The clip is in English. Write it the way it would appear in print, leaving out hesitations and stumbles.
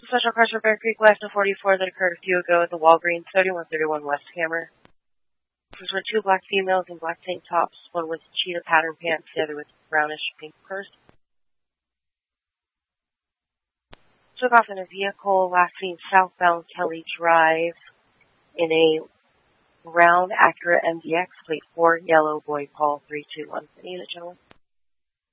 Special crush for Bear Creek West of 44 that occurred a few ago at the Walgreens, 3131 West Hammer. These were two black females in black tank tops, one with cheetah pattern pants, the other with brownish pink purse. Took off in a vehicle last seen southbound Kelly Drive in a brown Acura MDX, plate 4, yellow, boy Paul 321. Any unit, gentlemen?